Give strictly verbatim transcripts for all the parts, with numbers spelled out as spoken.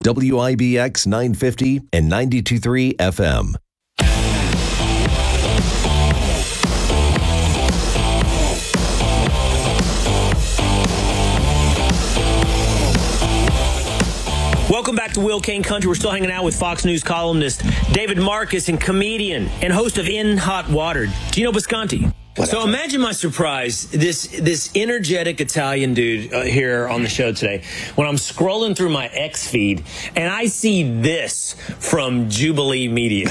W I B X nine fifty and ninety-two point three F M. Welcome back to Will Kane Country. We're still hanging out with Fox News columnist David Marcus and comedian and host of In Hot Water, Gino Bisconti. So imagine my surprise, this this energetic Italian dude uh, here on the show today, when I'm scrolling through my X feed and I see this from Jubilee Media.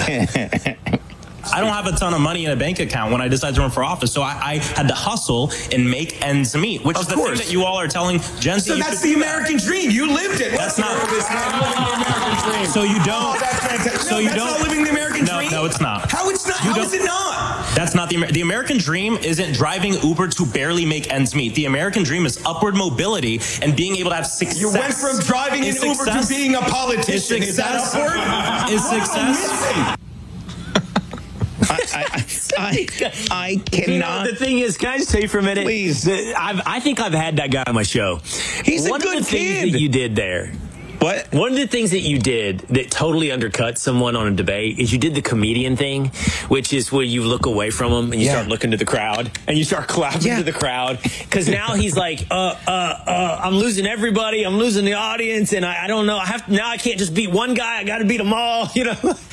I don't have a ton of money in a bank account when I decided to run for office, so I, I had to hustle and make ends meet, which of is the course. thing that you all are telling Gen Z. So that's the American that. dream. You lived it. That's not the American dream. So you don't. Oh, that's fantastic. So no, you that's don't. not living the American no, dream. No, it's not. How it's not? You How is it not? That's not the the American dream. Isn't driving Uber to barely make ends meet. The American dream is upward mobility and being able to have success. You went from driving an Uber to being a politician. Is, is that upward? Is success? I, I, I, I cannot. You know, the thing is, can I just tell you for a minute? Please. The, I've, I think I've had that guy on my show. He's One a good of the things kid. that you did there. What? One of the things that you did that totally undercut someone on a debate is you did the comedian thing, which is where you look away from him and you yeah. start looking to the crowd and you start clapping yeah. to the crowd. Because now he's like, uh, uh, uh, I'm losing everybody. I'm losing the audience. And I, I don't know. I have to, now I can't just beat one guy. I got to beat them all, you know.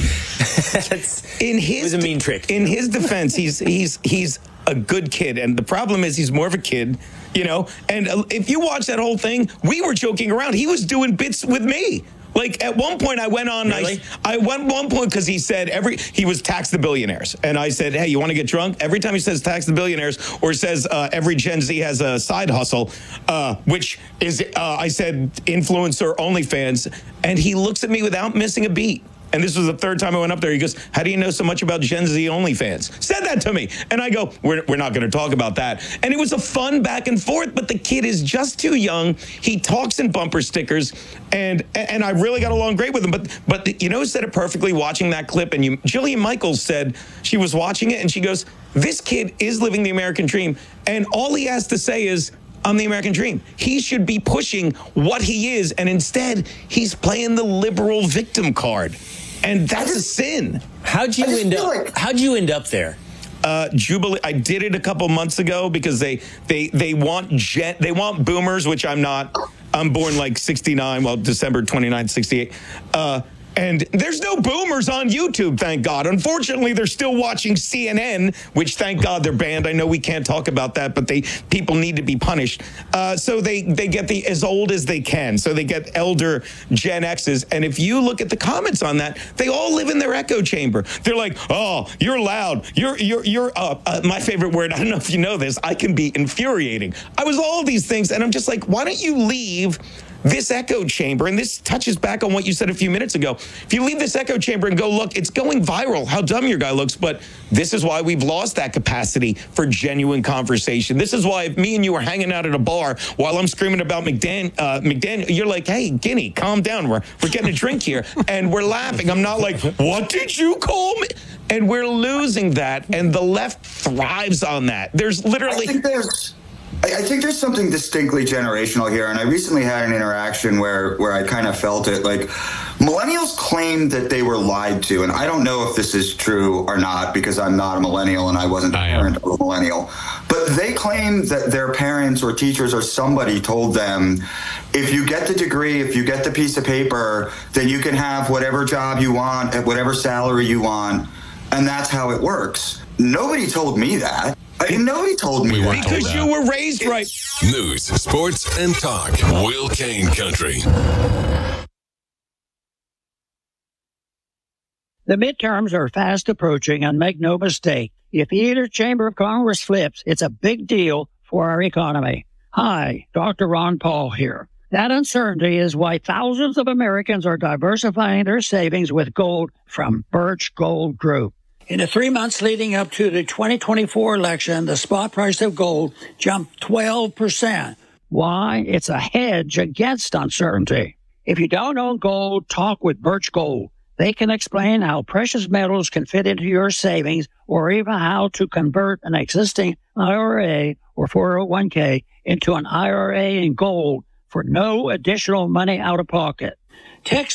That's, in his, it was a mean trick. In his defense, he's he's he's a good kid, and the problem is he's more of a kid, you know. And if you watch that whole thing, we were joking around. He was doing bits with me. Like at one point, I went on. Really? I, I went one point because he said every he was tax the billionaires, and I said, "Hey, you want to get drunk?" Every time he says tax the billionaires or says uh, every Gen Z has a side hustle, uh, which is uh, I said influencer OnlyFans, and he looks at me without missing a beat. And this was the third time I went up there. He goes, how do you know so much about Gen Z OnlyFans? Said that to me. And I go, we're, we're not going to talk about that. And it was a fun back and forth, but the kid is just too young. He talks in bumper stickers, and and I really got along great with him. But but you know who said it perfectly watching that clip? And you, Jillian Michaels said she was watching it, and she goes, this kid is living the American dream. And all he has to say is, I'm the American dream. He should be pushing what he is, and instead, he's playing the liberal victim card. And that's just a sin. How'd you end up? Like- how'd you end up there? Uh, Jubilee. I did it a couple months ago because they they they want gen, they want boomers, which I'm not. I'm born like sixty-nine. Well, December twenty-ninth, sixty-eight. Uh, And there's no boomers on YouTube, thank God. Unfortunately, they're still watching C N N, which, thank God, they're banned. I know we can't talk about that, but they people need to be punished. Uh, so they, they get the as old as they can. So they get elder Gen X's. And if you look at the comments on that, they all live in their echo chamber. They're like, oh, you're loud. You're, you're, you're, uh, uh, my favorite word, I don't know if you know this, I can be infuriating. I was all these things, and I'm just like, why don't you leave this echo chamber? And this touches back on what you said a few minutes ago. If you leave this echo chamber and go look, it's going viral how dumb your guy looks, but this is why we've lost that capacity for genuine conversation. This is why if me and you are hanging out at a bar while I'm screaming about McDan, uh, McDaniel, you're like, hey, Guinea, calm down. We're, we're getting a drink here. And we're laughing. I'm not like, what did you call me? And we're losing that. And the left thrives on that. There's literally... I think there's... I think there's something distinctly generational here, and I recently had an interaction where, where I kind of felt it. Like, millennials claim that they were lied to, and I don't know if this is true or not because I'm not a millennial and I wasn't a parent of a millennial. But they claim that their parents or teachers or somebody told them, if you get the degree, if you get the piece of paper, then you can have whatever job you want at whatever salary you want, and that's how it works. Nobody told me that. I mean, nobody told me that. Because you were raised right. News, sports, and talk. Will Kane Country. The midterms are fast approaching, and make no mistake, if either chamber of Congress flips, it's a big deal for our economy. Hi, Doctor Ron Paul here. That uncertainty is why thousands of Americans are diversifying their savings with gold from Birch Gold Group. In the three months leading up to the twenty twenty-four election, the spot price of gold jumped twelve percent. Why? It's a hedge against uncertainty. If you don't own gold, talk with Birch Gold. They can explain how precious metals can fit into your savings or even how to convert an existing I R A or four oh one k into an I R A in gold for no additional money out of pocket. Text